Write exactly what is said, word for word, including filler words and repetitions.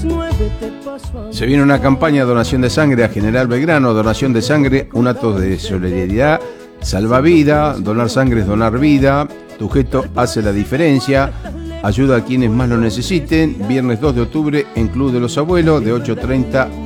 Se viene una campaña de donación de sangre a General Belgrano, donación de sangre, un acto de solidaridad, salva vida, donar sangre es donar vida, tu gesto hace la diferencia, ayuda a quienes más lo necesiten, viernes dos de octubre en Club de los Abuelos, de ocho treinta